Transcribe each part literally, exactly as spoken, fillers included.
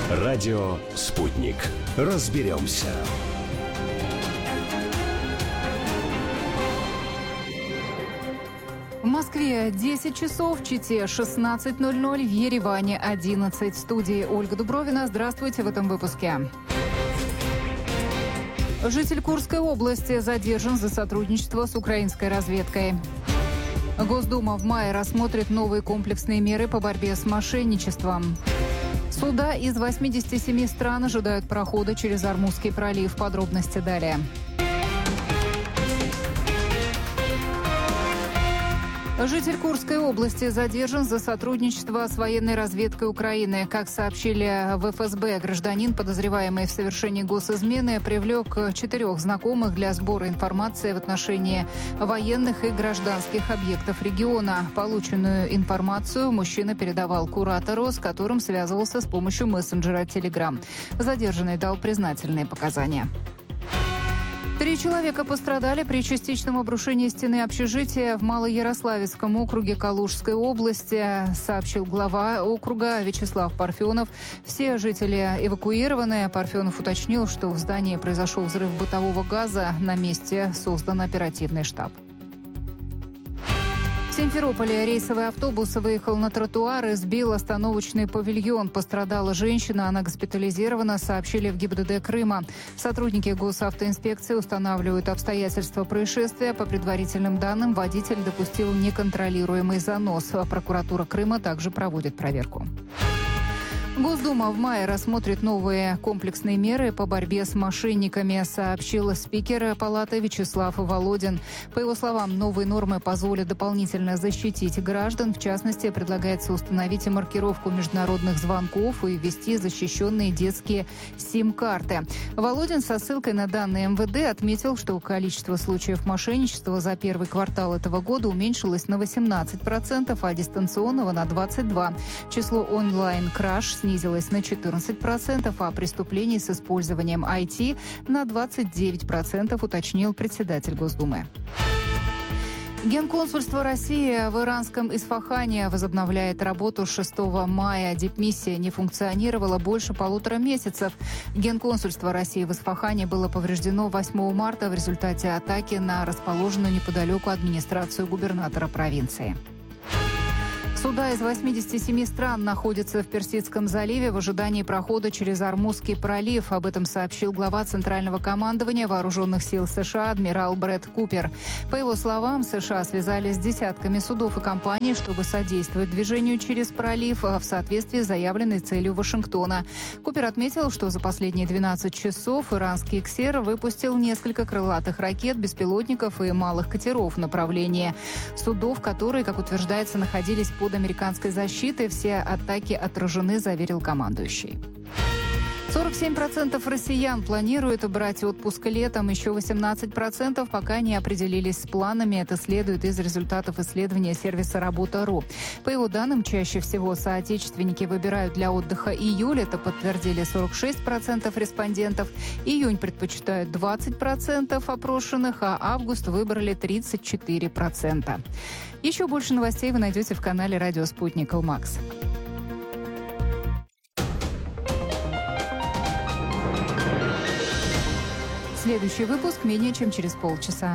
Радио «Спутник». Разберемся. В Москве десять часов, в Чите шестнадцать ноль ноль, в Ереване одиннадцать. В студии Ольга Дубровина. Здравствуйте в этом выпуске. Житель Курской области задержан за сотрудничество с украинской разведкой. Госдума в мае рассмотрит новые комплексные меры по борьбе с мошенничеством. Суда из восьмидесяти семи стран ожидают прохода через Ормузский пролив. Подробности далее. Житель Курской области задержан за сотрудничество с военной разведкой Украины. Как сообщили в эф эс бэ, гражданин, подозреваемый в совершении госизмены, привлек четырех знакомых для сбора информации в отношении военных и гражданских объектов региона. Полученную информацию мужчина передавал куратору, с которым связывался с помощью мессенджера Telegram. Задержанный дал признательные показания. Три человека пострадали при частичном обрушении стены общежития в Малоярославецком округе Калужской области, сообщил глава округа Вячеслав Парфенов. Все жители эвакуированы. Парфенов уточнил, что в здании произошел взрыв бытового газа. На месте создан оперативный штаб. В Симферополе рейсовый автобус выехал на тротуар и сбил остановочный павильон. Пострадала женщина, она госпитализирована, сообщили в гэ и бэ дэ дэ Крыма. Сотрудники госавтоинспекции устанавливают обстоятельства происшествия. По предварительным данным, водитель допустил неконтролируемый занос. Прокуратура Крыма также проводит проверку. Госдума в мае рассмотрит новые комплексные меры по борьбе с мошенниками, сообщил спикер Палаты Вячеслав Володин. По его словам, новые нормы позволят дополнительно защитить граждан. В частности, предлагается установить маркировку международных звонков и ввести защищенные детские сим-карты. Володин со ссылкой на данные эм вэ дэ отметил, что количество случаев мошенничества за первый квартал этого года уменьшилось на восемнадцать процентов, а дистанционного на двадцать два процента. Число онлайн-краж снизилось на четырнадцать процентов, а преступлений с использованием ай ти на двадцать девять процентов, уточнил председатель Госдумы. Генконсульство России в иранском Исфахане возобновляет работу с шестого мая. Дипмиссия не функционировала больше полутора месяцев. Генконсульство России в Исфахане было повреждено восьмого марта в результате атаки на расположенную неподалеку администрацию губернатора провинции. Суда из восьмидесяти семи стран находятся в Персидском заливе в ожидании прохода через Ормузский пролив. Об этом сообщил глава Центрального командования Вооруженных сил США адмирал Брэд Купер. По его словам, США связались с десятками судов и компаний, чтобы содействовать движению через пролив в соответствии с заявленной целью Вашингтона. Купер отметил, что за последние двенадцать часов иранский «Ксер» выпустил несколько крылатых ракет, беспилотников и малых катеров в направлении судов, которые, как утверждается, находились под американской защитой. Все атаки отражены, заверил командующий. сорок семь процентов россиян планируют брать отпуск летом, еще восемнадцать процентов пока не определились с планами. Это следует из результатов исследования сервиса «Работа.ру». По его данным, чаще всего соотечественники выбирают для отдыха июль. Это подтвердили сорок шесть процентов респондентов. Июнь предпочитают двадцать процентов опрошенных, а август выбрали тридцать четыре процента. Еще больше новостей вы найдете в канале «Радио Спутник Элмакс». Следующий выпуск менее чем через полчаса.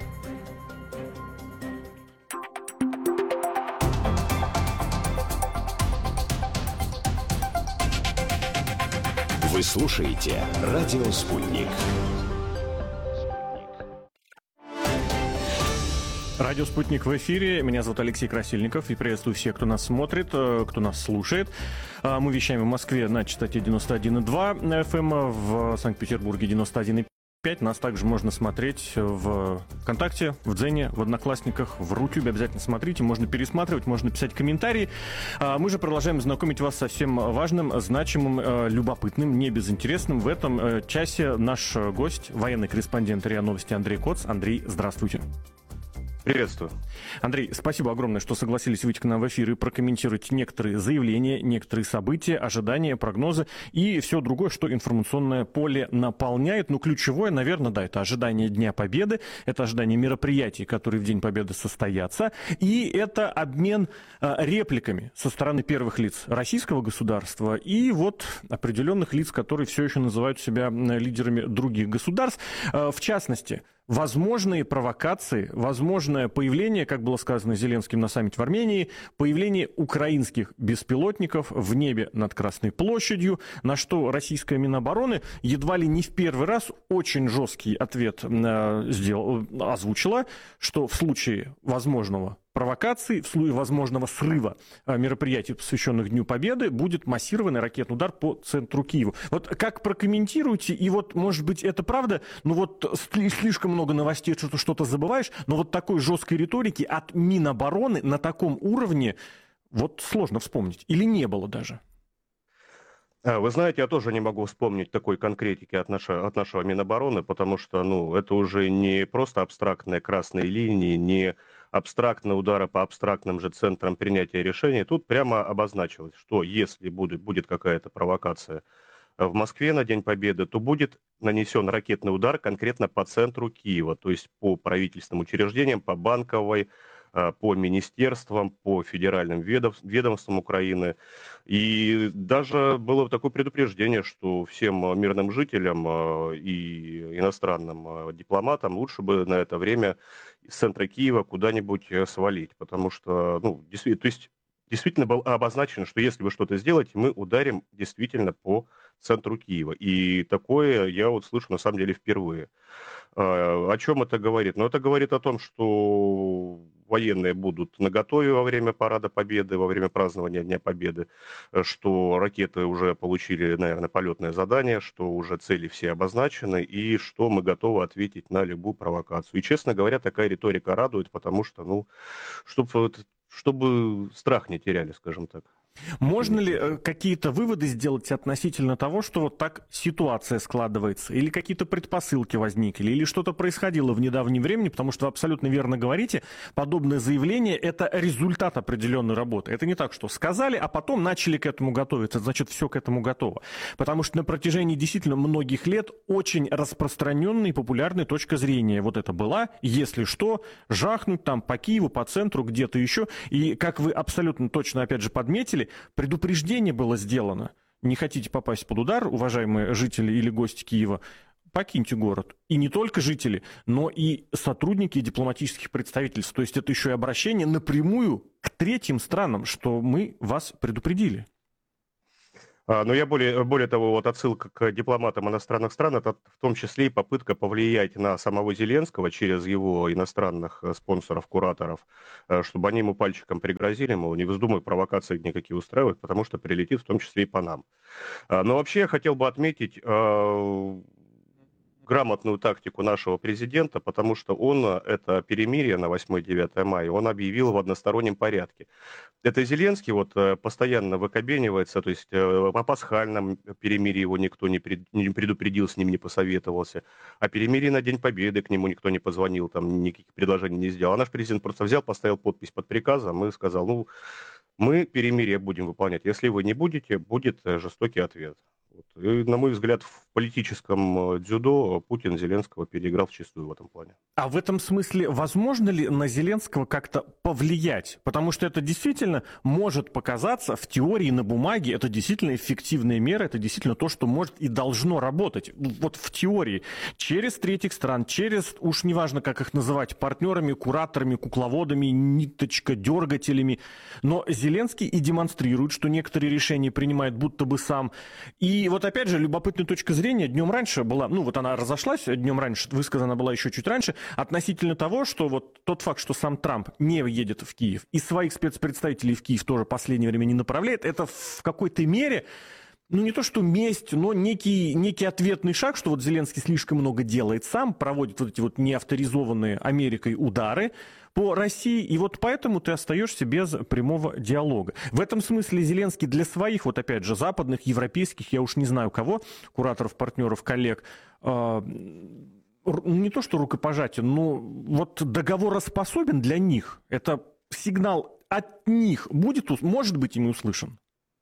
Вы слушаете «Радио Спутник». Радио «Спутник» в эфире. Меня зовут Алексей Красильников. И приветствую всех, кто нас смотрит, кто нас слушает. Мы вещаем в Москве на частоте девяносто один и два эф эм, в Санкт-Петербурге девяносто один и пять. Нас также можно смотреть в ВКонтакте, в Дзене, в Одноклассниках, в Рутюбе. Обязательно смотрите. Можно пересматривать, можно писать комментарии. Мы же продолжаем знакомить вас со всем важным, значимым, любопытным, не безинтересным. В этом часе наш гость, военный корреспондент РИА Новости Андрей Коц. Андрей, здравствуйте. Приветствую. Андрей, спасибо огромное, что согласились выйти к нам в эфир и прокомментировать некоторые заявления, некоторые события, ожидания, прогнозы и все другое, что информационное поле наполняет. Ну, ключевое, наверное, да, это ожидание Дня Победы, это ожидание мероприятий, которые в День Победы состоятся, и это обмен э, репликами со стороны первых лиц российского государства и вот определенных лиц, которые все еще называют себя лидерами других государств. Э, в частности, возможные провокации, возможное появление, как было сказано Зеленским на саммите в Армении, появление украинских беспилотников в небе над Красной площадью, на что российская Минобороны едва ли не в первый раз очень жесткий ответ э, сделал, озвучила, что в случае возможного провокации, в случае возможного срыва мероприятий, посвященных Дню Победы, будет массированный ракетный удар по центру Киева. Вот как прокомментируете, и вот, может быть, это правда, ну вот слишком много новостей, что ты что-то забываешь, но вот такой жесткой риторики от Минобороны на таком уровне вот сложно вспомнить. Или не было даже? Вы знаете, я тоже не могу вспомнить такой конкретики от нашего, от нашего Минобороны, потому что, ну, это уже не просто абстрактные красные линии, не абстрактные удары по абстрактным же центрам принятия решений. Тут прямо обозначилось, что если будет, будет какая-то провокация в Москве на День Победы, то будет нанесен ракетный удар конкретно по центру Киева, то есть по правительственным учреждениям, по Банковой, по министерствам, по федеральным ведомствам Украины. И даже было такое предупреждение, что всем мирным жителям и иностранным дипломатам лучше бы на это время из центра Киева куда-нибудь свалить, потому что, ну, действительно, то есть действительно было обозначено, что если вы что-то сделаете, мы ударим действительно по центру Киева. И такое я вот слышу на самом деле впервые. О чем это говорит? Ну, это говорит о том, что военные будут наготове во время Парада Победы, во время празднования Дня Победы, что ракеты уже получили, наверное, полетное задание, что уже цели все обозначены, и что мы готовы ответить на любую провокацию. И, честно говоря, такая риторика радует, потому что, ну, чтобы, чтобы страх не теряли, скажем так. Можно ли какие-то выводы сделать относительно того, что вот так ситуация складывается, или какие-то предпосылки возникли, или что-то происходило в недавнем времени, потому что вы абсолютно верно говорите, подобное заявление – это результат определенной работы. Это не так, что сказали, а потом начали к этому готовиться, значит, все к этому готово. Потому что на протяжении действительно многих лет очень распространенная и популярная точка зрения вот это была, если что, жахнуть там по Киеву, по центру, где-то еще. И как вы абсолютно точно, опять же, подметили, предупреждение было сделано. Не хотите попасть под удар, уважаемые жители или гости Киева, покиньте город. И не только жители, но и сотрудники дипломатических представительств. То есть это еще и обращение напрямую к третьим странам, что мы вас предупредили. Но я более, более того, вот отсылка к дипломатам иностранных стран, это в том числе и попытка повлиять на самого Зеленского через его иностранных спонсоров, кураторов, чтобы они ему пальчиком пригрозили, мол, не вздумай провокации никакие устраивать, потому что прилетит в том числе и по нам. Но вообще я хотел бы отметить грамотную тактику нашего президента, потому что он это перемирие на восьмое-девятое мая, он объявил в одностороннем порядке. Это Зеленский вот постоянно выкобенивается, то есть о пасхальном перемирии его никто не предупредил, с ним не посоветовался, о перемирии на День Победы к нему никто не позвонил, там никаких предложений не сделал. А наш президент просто взял, поставил подпись под приказом и сказал, ну, мы перемирие будем выполнять, если вы не будете, будет жестокий ответ. И, на мой взгляд, в политическом дзюдо Путин Зеленского переиграл вчистую в этом плане. А в этом смысле возможно ли на Зеленского как-то повлиять? Потому что это действительно может показаться в теории, на бумаге, это действительно эффективная мера, это действительно то, что может и должно работать. Вот в теории. Через третьих стран, через, уж неважно, как их называть, партнерами, кураторами, кукловодами, ниточкодергателями. Но Зеленский и демонстрирует, что некоторые решения принимает будто бы сам. И вот опять же, любопытная точка зрения днем раньше была, ну вот она разошлась днем раньше, высказана была еще чуть раньше, относительно того, что вот тот факт, что сам Трамп не едет в Киев и своих спецпредставителей в Киев тоже в последнее время не направляет, это в какой-то мере, ну не то что месть, но некий, некий ответный шаг, что вот Зеленский слишком много делает сам, проводит вот эти вот неавторизованные Америкой удары по России, и вот поэтому ты остаешься без прямого диалога. В этом смысле Зеленский для своих, вот опять же, западных, европейских, я уж не знаю кого, кураторов, партнеров, коллег, э, р- не то что рукопожатие, но вот договороспособен для них? Это сигнал от них будет, ус- может быть ими услышан?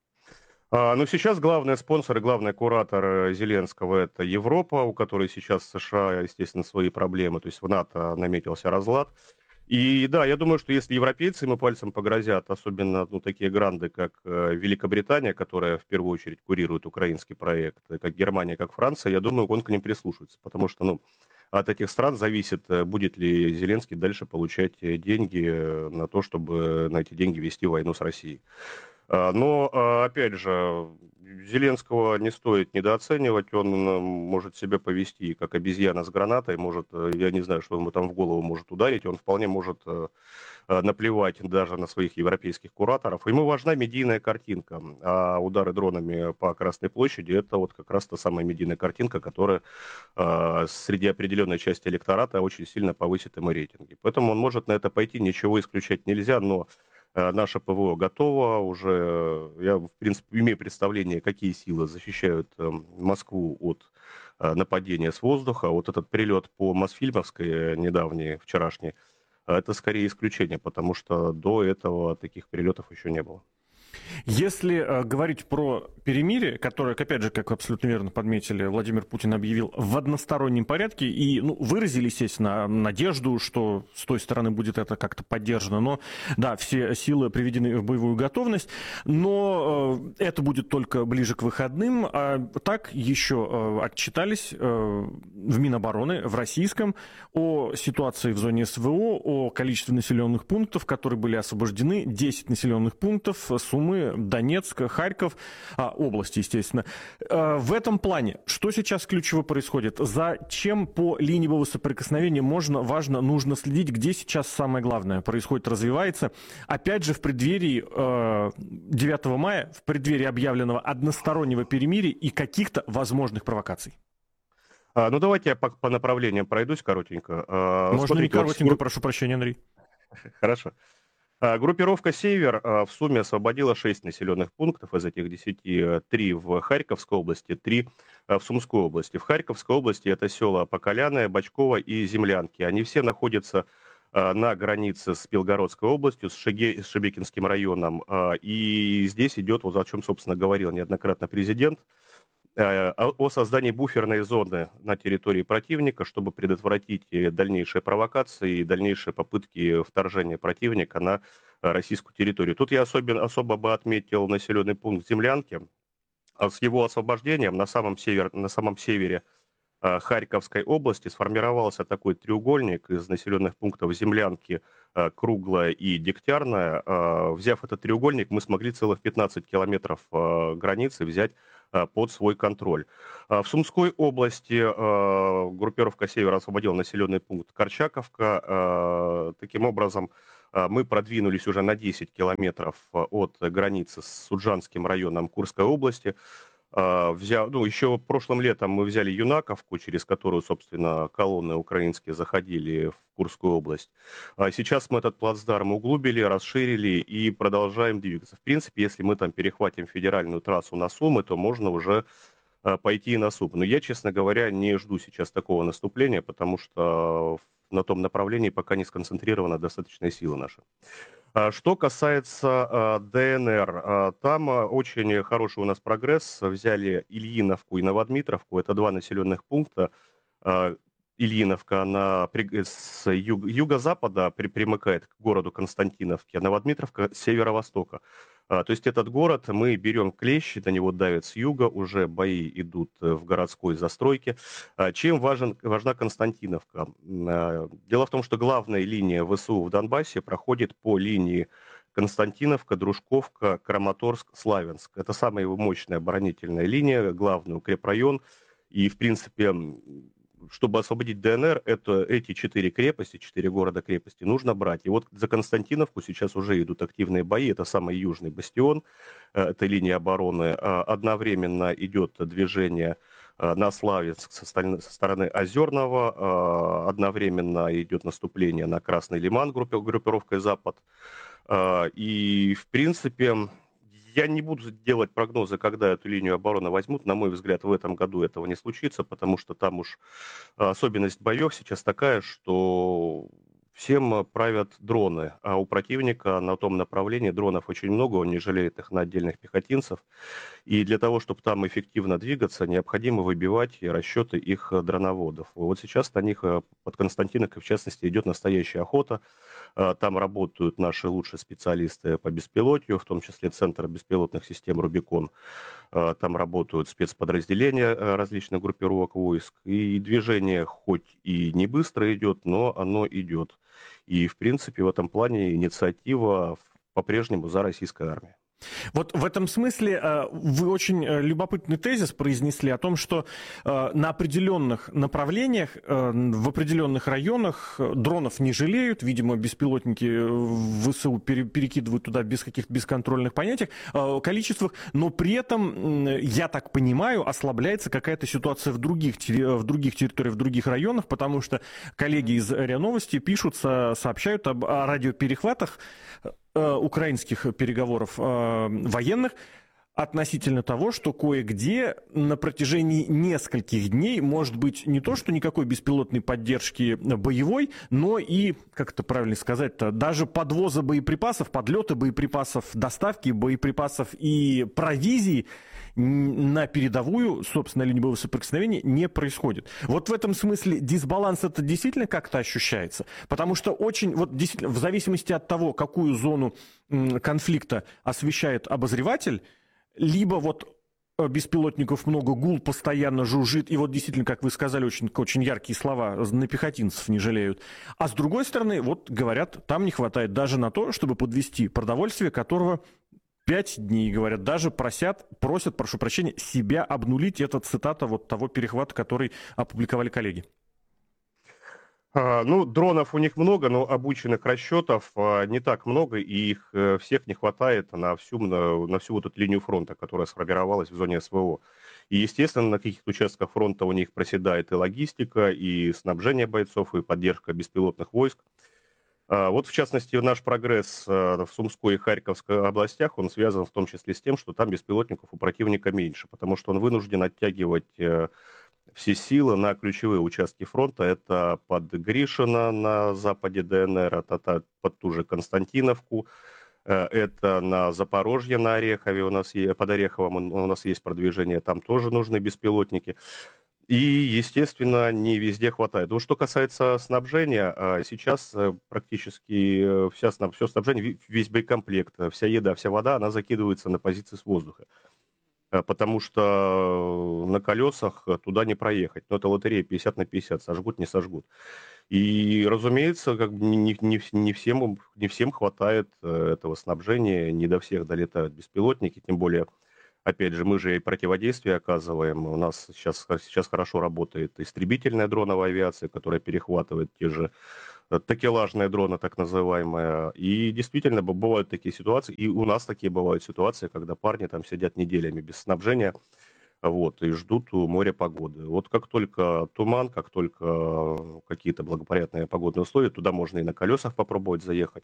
А, Ну, сейчас главный спонсор и главный куратор э, Зеленского — это Европа, у которой сейчас США, естественно, свои проблемы. То есть в НАТО наметился разлад. И да, я думаю, что если европейцы ему пальцем погрозят, особенно ну, такие гранды, как э, Великобритания, которая в первую очередь курирует украинский проект, э, как Германия, как Франция, я думаю, он к ним прислушается. Потому что ну, от этих стран зависит, э, будет ли Зеленский дальше получать э, деньги э, на то, чтобы на эти деньги вести войну с Россией. А, Но, а, опять же, Зеленского не стоит недооценивать, он м, может себя повести как обезьяна с гранатой, может, э, я не знаю, что ему там в голову может ударить, он вполне может э, э, наплевать даже на своих европейских кураторов. Ему важна медийная картинка, а удары дронами по Красной площади — это вот как раз та самая медийная картинка, которая э, среди определенной части электората очень сильно повысит ему рейтинги. Поэтому он может на это пойти, ничего исключать нельзя, но Э, наше ПВО готово уже. э, Я, в принципе, имею представление, какие силы защищают э, Москву от э, нападения с воздуха. Вот этот прилет по Мосфильмовской э, недавний, вчерашний, э, это скорее исключение, потому что до этого таких прилетов еще не было. Если э, говорить про перемирие, которое, опять же, как вы абсолютно верно подметили, Владимир Путин объявил в одностороннем порядке, и ну, выразили, естественно, надежду, что с той стороны будет это как-то поддержано, но да, все силы приведены в боевую готовность, но э, это будет только ближе к выходным, а так еще э, отчитались э, в Минобороны, в российском, о ситуации в зоне СВО, о количестве населенных пунктов, которые были освобождены, десять населенных пунктов, Сумы, Донецк, Харьков, а, области, естественно. А, в этом плане, что сейчас ключево происходит? За чем по линии боевого соприкосновения можно, важно, нужно следить? Где сейчас самое главное происходит, развивается? Опять же, в преддверии э, девятого мая, в преддверии объявленного одностороннего перемирия и каких-то возможных провокаций. А, Ну, давайте я по, по направлениям пройдусь коротенько. А, Можно не Смотрите, вот коротенько, с- прошу прощения, Андрей. хорошо. А, Группировка «Север» а, в сумме освободила шесть населенных пунктов, из этих десяти три в Харьковской области, три в Сумской области. В Харьковской области это села Поколяное, Бочково и Землянки. Они все находятся а, на границе с Белгородской областью, с, Шеге- с Шебекинским районом. А, И здесь идет, вот о чем, собственно, говорил неоднократно президент, э, о о создании буферной зоны на территории противника, чтобы предотвратить э, дальнейшие провокации и дальнейшие попытки вторжения противника на э, российскую территорию. Тут я особенно, особо бы отметил населенный пункт Землянки. А с его освобождением на самом, север, на самом севере э, Харьковской области сформировался такой треугольник из населенных пунктов Землянки, э, Круглая и Дегтярная. Э, Взяв этот треугольник, мы смогли целых пятнадцать километров э, границы взять э, под свой контроль. А В Сумской области э, группировка «Север» освободила населенный пункт Корчаковка. Э, Таким образом, э, мы продвинулись уже на десять километров э, от границы с Суджанским районом Курской области. А, взял, ну, еще прошлым летом мы взяли Юнаковку, через которую, собственно, колонны украинские заходили в Курскую область. А сейчас мы этот плацдарм углубили, расширили и продолжаем двигаться. В принципе, если мы там перехватим федеральную трассу на Сумы, то можно уже а, пойти и на Сумы. Но я, честно говоря, не жду сейчас такого наступления, потому что на том направлении пока не сконцентрирована достаточная сила наша. А, Что касается а, ДНР, а, там а, очень хороший у нас прогресс. Взяли Ильиновку и Новодмитровку. Это два населенных пункта. А, Ильиновка, она при- с юг- юго-запада при- примыкает к городу Константиновке, а Новодмитровка с северо-востока. А, То есть этот город мы берем клещи, на него давят с юга, уже бои идут э, в городской застройке. А, Чем важен, важна Константиновка? М, а, Дело в том, что главная линия ВСУ в Донбассе проходит по линии Константиновка, Дружковка, Краматорск, Славянск. Это самая мощная оборонительная линия, главный укрепрайон. И, в принципе, м, чтобы освободить ДНР, это эти четыре крепости, четыре города-крепости нужно брать. И вот за Константиновку сейчас уже идут активные бои. Это самый южный бастион э, этой линии обороны. А, Одновременно идет движение э, на Славянск со стороны, со стороны Озерного. А, Одновременно идет наступление на Красный Лиман группи- группировкой «Запад». А, И, в принципе, я не буду делать прогнозы, когда эту линию обороны возьмут. На мой взгляд, в этом году этого не случится, потому что там уж особенность боев сейчас такая, что всем правят дроны, а у противника на том направлении дронов очень много, он не жалеет их на отдельных пехотинцев. И для того, чтобы там эффективно двигаться, необходимо выбивать расчеты их дроноводов. Вот сейчас на них под Константиновкой, в частности, идет настоящая охота. Там работают наши лучшие специалисты по беспилотью, в том числе Центр беспилотных систем «Рубикон». Там работают спецподразделения различных группировок войск. И движение хоть и не быстро идет, но оно идет. И, в принципе, в этом плане инициатива по-прежнему за российской армией. Вот в этом смысле вы очень любопытный тезис произнесли о том, что на определенных направлениях, в определенных районах дронов не жалеют, видимо, беспилотники ВСУ перекидывают туда без каких-то бесконтрольных понятий, количествах, но при этом, я так понимаю, ослабляется какая-то ситуация в других, в других территориях, в других районах, потому что коллеги из РИА Новости пишут, сообщают об, о радиоперехватах украинских переговоров э, военных относительно того, что кое-где на протяжении нескольких дней может быть не то, что никакой беспилотной поддержки боевой, но и, как это правильно сказать-то, даже подвоза боеприпасов, подлета боеприпасов, доставки боеприпасов и провизии на передовую, собственно, линию боевого соприкосновения не происходит. Вот в этом смысле дисбаланс это действительно как-то ощущается, потому что очень, вот действительно, в зависимости от того, какую зону конфликта освещает обозреватель, либо вот беспилотников много, гул постоянно жужжит, и вот действительно, как вы сказали, очень, очень яркие слова, на пехотинцев не жалеют. А с другой стороны, вот говорят, там не хватает даже на то, чтобы подвести продовольствие, которого пять дней, говорят, даже просят, просят, прошу прощения, себя обнулить. Это цитата вот того перехвата, который опубликовали коллеги. А, ну, дронов у них много, но обученных расчетов а, не так много, и их а, всех не хватает на всю, на, на всю вот эту линию фронта, которая сформировалась в зоне СВО. И, естественно, на каких-то участках фронта у них проседает и логистика, и снабжение бойцов, и поддержка беспилотных войск. Вот, в частности, наш прогресс в Сумской и Харьковской областях, он связан в том числе с тем, что там беспилотников у противника меньше, потому что он вынужден оттягивать все силы на ключевые участки фронта. Это под Гришино на западе ДНР, это под ту же Константиновку, это на Запорожье, на Орехове, у нас есть, под Ореховым у нас есть продвижение, там тоже нужны беспилотники. И, естественно, не везде хватает. Вот что касается снабжения, сейчас практически вся, все снабжение, весь боекомплект, вся еда, вся вода, она закидывается на позиции с воздуха. Потому что на колесах туда не проехать. Но это лотерея пятьдесят на пятьдесят, сожгут, не сожгут. И, разумеется, как бы не, не, не, всем, не всем хватает этого снабжения, не до всех долетают беспилотники, тем более... Опять же, мы же и противодействие оказываем. У нас сейчас, сейчас хорошо работает истребительная дроновая авиация, которая перехватывает те же такелажные дроны, так называемые. И действительно бывают такие ситуации, и у нас такие бывают ситуации, когда парни там сидят неделями без снабжения, вот, и ждут у моря погоды. Вот как только туман, как только какие-то благоприятные погодные условия, туда можно и на колесах попробовать заехать.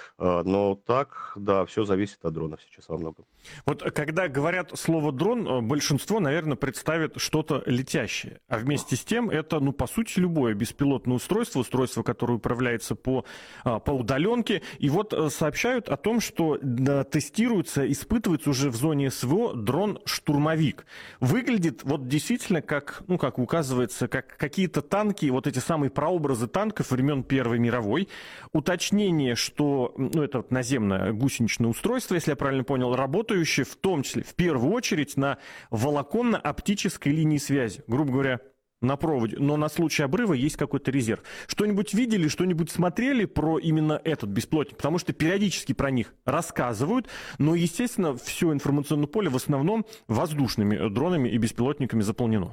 Но так, да, все зависит от дронов сейчас во многом. Вот когда говорят слово «дрон», большинство, наверное, представит что-то летящее. А вместе с тем это, ну, по сути, любое беспилотное устройство, устройство, которое управляется по, по удаленке. И вот сообщают о том, что да, тестируется, испытывается уже в зоне СВО дрон-штурмовик. Выглядит вот действительно как, ну, как указывается, как какие-то танки, вот эти самые прообразы танков времен Первой мировой. Уточнение, что, ну, это вот наземное гусеничное устройство, если я правильно понял, работающее в том числе, в первую очередь, на волоконно-оптической линии связи, грубо говоря, на проводе, но на случай обрыва есть какой-то резерв. Что-нибудь видели, что-нибудь смотрели про именно этот беспилотник? Потому что периодически про них рассказывают, но, естественно, все информационное поле в основном воздушными дронами и беспилотниками заполнено.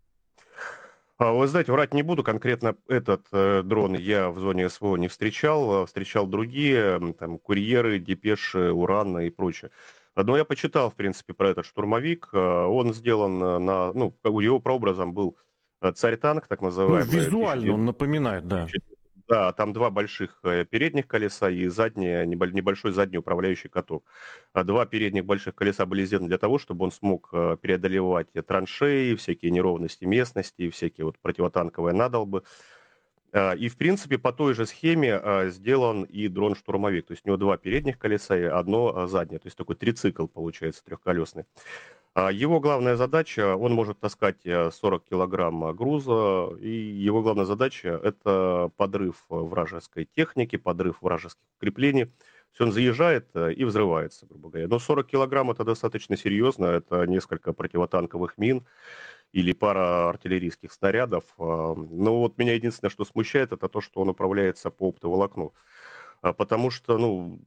Вы знаете, врать не буду, конкретно этот э, дрон я в зоне СВО не встречал, встречал другие, там, курьеры, депеши, уран и прочее. Но я почитал, в принципе, про этот штурмовик, он сделан на, ну, его прообразом был царь-танк, так называемый. Ну, визуально он напоминает, да. Да, там два больших э, передних колеса и заднее, небо- небольшой задний управляющий каток. А Два передних больших колеса были сделаны для того, чтобы он смог э, преодолевать э, траншеи, всякие неровности местности, всякие вот противотанковые надолбы. А, И, в принципе, по той же схеме а, сделан и дрон-штурмовик. То есть у него два передних колеса и одно а, заднее. То есть такой трицикл получается трехколесный. А Его главная задача, он может таскать э, сорок килограмм а, груза, и его главная задача– это подрыв э, вражеской техники, подрыв вражеских укреплений. То есть он заезжает э, и взрывается, грубо говоря. Но сорок килограмм это достаточно серьезно, это несколько противотанковых мин или пара артиллерийских снарядов. А, Но вот меня единственное, что смущает, это то, что он управляется по оптоволокну. А, Потому что, ну,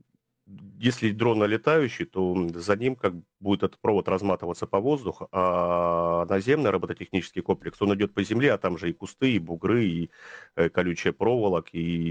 если дрон налетающий, то за ним как бы будет этот провод разматываться по воздуху, а наземный робототехнический комплекс, он идет по земле, а там же и кусты, и бугры, и э, колючая проволок,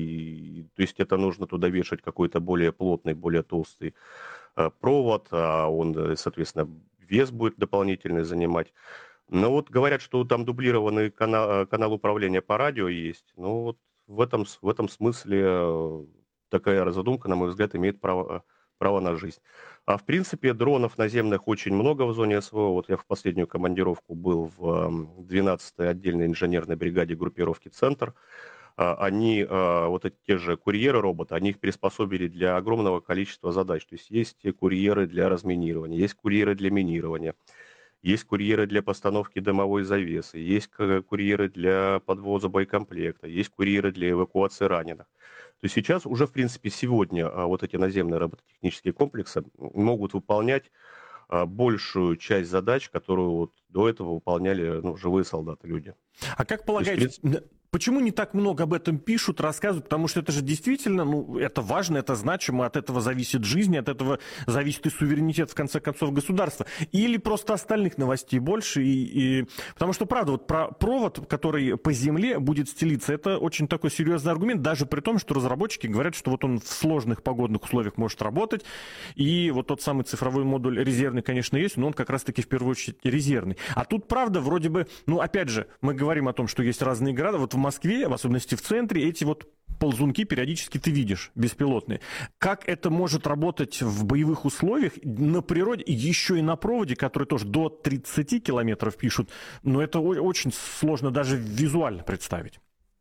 и то есть это нужно туда вешать какой-то более плотный, более толстый э, провод, а он, э, соответственно, вес будет дополнительный занимать. Но вот говорят, что там дублированный канал, канал управления по радио есть. Ну вот в этом, с- в этом смысле э, такая задумка, на мой взгляд, имеет право, право на жизнь. А в принципе дронов наземных очень много в зоне СВО. Вот я в последнюю командировку был в эм, двенадцатой отдельной инженерной бригаде группировки «Центр». А, Они, а, вот эти те же курьеры-роботы, они их приспособили для огромного количества задач. То есть есть и курьеры для разминирования, есть курьеры для минирования. Есть курьеры для постановки дымовой завесы, есть к- курьеры для подвоза боекомплекта, есть курьеры для эвакуации раненых. То есть сейчас уже, в принципе, сегодня а, вот эти наземные робототехнические комплексы могут выполнять а, большую часть задач, которую вот до этого выполняли ну, живые солдаты, люди. А как То есть, в полагаете, принципе, н- почему не так много об этом пишут, рассказывают? Потому что это же действительно, ну, это важно, это значимо, от этого зависит жизнь, от этого зависит и суверенитет, в конце концов, государства. Или просто остальных новостей больше. И, и... Потому что, правда, вот про провод, который по земле будет стелиться, это очень такой серьезный аргумент, даже при том, что разработчики говорят, что вот он в сложных погодных условиях может работать. И вот тот самый цифровой модуль резервный, конечно, есть, но он как раз-таки в первую очередь резервный. А тут, правда, вроде бы, ну, опять же, мы говорим о том, что есть разные города. Вот в Москве, в особенности в центре, эти вот ползунки периодически ты видишь, беспилотные. Как это может работать в боевых условиях на природе, еще и на проводе, который тоже до тридцати километров пишут, но это о- очень сложно даже визуально представить.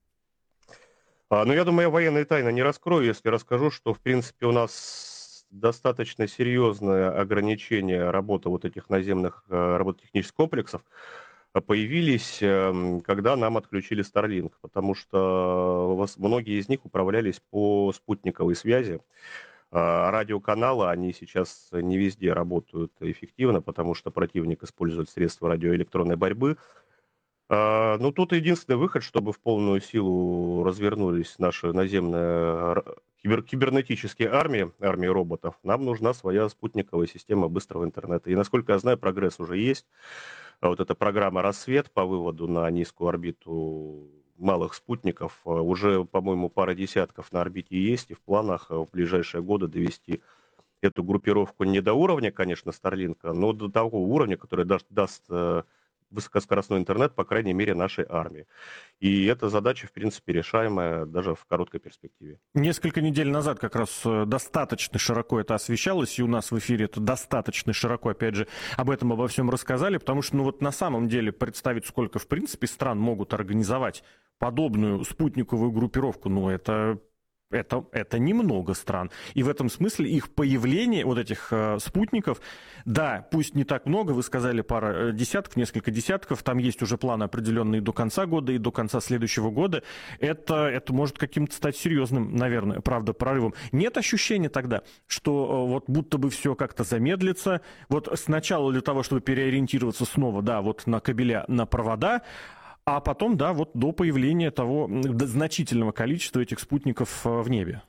а, ну, я думаю, я военные тайны не раскрою, если расскажу, что, в принципе, у нас достаточно серьезное ограничение работы вот этих наземных э, робототехнических комплексов а, появились, эм, когда нам отключили Starlink, потому что вос- многие из них управлялись по спутниковой связи. А, Радиоканалы, они сейчас не везде работают эффективно, потому что противник использует средства радиоэлектронной борьбы. А, Ну, тут единственный выход, чтобы в полную силу развернулись наши наземные р- кибер- кибернетические армии, армии роботов, нам нужна своя спутниковая система быстрого интернета. И, насколько я знаю, прогресс уже есть. А Вот эта программа «Рассвет» по выводу на низкую орбиту малых спутников, а, уже, по-моему, пара десятков на орбите есть, и в планах а, в ближайшие годы довести эту группировку не до уровня, конечно, Старлинка, но до того уровня, который даст, даст э, высокоскоростной интернет, по крайней мере, нашей армии. И эта задача, в принципе, решаемая даже в короткой перспективе. Несколько недель назад как раз э, достаточно широко это освещалось, и у нас в эфире это достаточно широко, опять же, об этом обо всем рассказали, потому что, ну вот на самом деле представить, сколько, в принципе, стран могут организовать подобную спутниковую группировку, ну это... Это, это немного стран. И в этом смысле их появление, вот этих э, спутников, да, пусть не так много, вы сказали пара э, десятков, несколько десятков, там есть уже планы определенные до конца года и до конца следующего года. Это, это может каким-то стать серьезным, наверное, правда, прорывом. Нет ощущения тогда, что э, вот будто бы все как-то замедлится. Вот сначала для того, чтобы переориентироваться снова, да, вот на кабеля, на провода, а потом, да, вот до появления того м, д- значительного количества этих спутников э, в небе.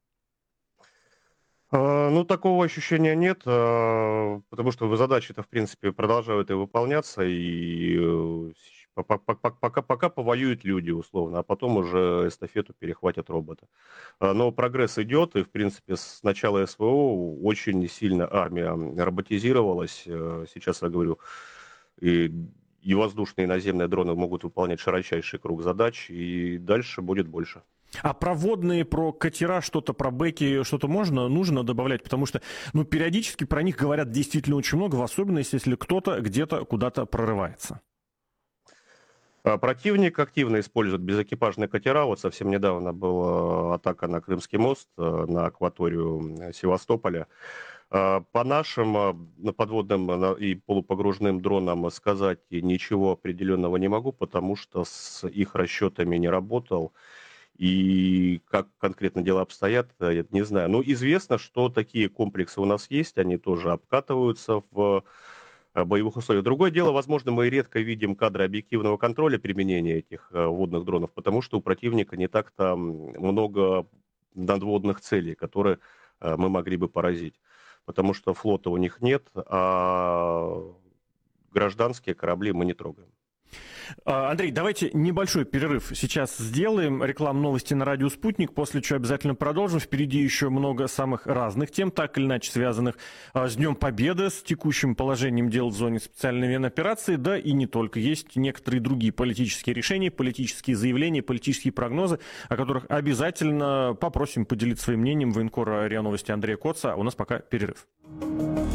А, Ну, такого ощущения нет, а, потому что задачи-то, в принципе, продолжают и выполняться, и э, с- по- по- по- пока, пока повоюют люди, условно, а потом уже эстафету перехватят роботы. А, Но прогресс идет, и, в принципе, с начала СВО очень сильно армия роботизировалась. Э, Сейчас я говорю, и, и воздушные, и наземные дроны могут выполнять широчайший круг задач, и дальше будет больше. А про водные, про катера, что-то, про бэки, что-то можно, нужно добавлять? Потому что, ну, периодически про них говорят действительно очень много, в особенности, если кто-то где-то куда-то прорывается. Противник активно использует безэкипажные катера. Вот совсем недавно была атака на Крымский мост, на акваторию Севастополя. По нашим подводным и полупогружным дронам сказать ничего определенного не могу, потому что с их расчетами не работал. И как конкретно дела обстоят, я не знаю. Но известно, что такие комплексы у нас есть, они тоже обкатываются в боевых условиях. Другое дело, возможно, мы редко видим кадры объективного контроля применения этих водных дронов, потому что у противника не так-то много надводных целей, которые мы могли бы поразить. Потому что флота у них нет, а гражданские корабли мы не трогаем. Андрей, давайте небольшой перерыв сейчас сделаем. Реклам новости на радио «Спутник», после чего обязательно продолжим. Впереди еще много самых разных тем, так или иначе связанных с Днем Победы, с текущим положением дел в зоне специальной военной операции, да и не только. Есть некоторые другие политические решения, политические заявления, политические прогнозы, о которых обязательно попросим поделиться своим мнением военкора РИА Новости Андрея Коца. У нас пока перерыв.